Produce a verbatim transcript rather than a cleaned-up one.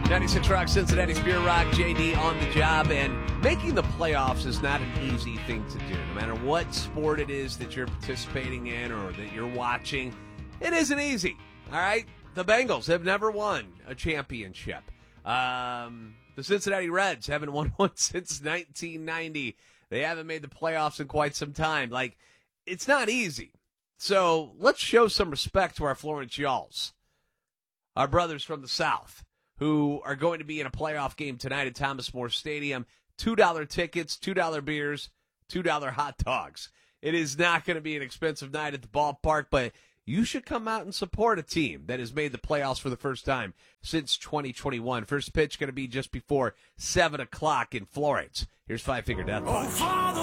ninety-six Rock, Cincinnati's Beer Rock, J D on the job, and making the playoffs is not an easy thing to do. No matter what sport it is that you're participating in or that you're watching, it isn't easy, all right? The Bengals have never won a championship. Um, the Cincinnati Reds haven't won one since nineteen ninety. They haven't made the playoffs in quite some time. Like, it's not easy. So let's show some respect to our Florence Y'alls, our brothers from the South, who are going to be in a playoff game tonight at Thomas More Stadium. two dollar tickets, two dollar beers, two dollar hot dogs. It is not going to be an expensive night at the ballpark, but you should come out and support a team that has made the playoffs for the first time since twenty twenty-one. First pitch going to be just before seven o'clock in Florence. Here's Five Finger Death Punch. Oh, Father,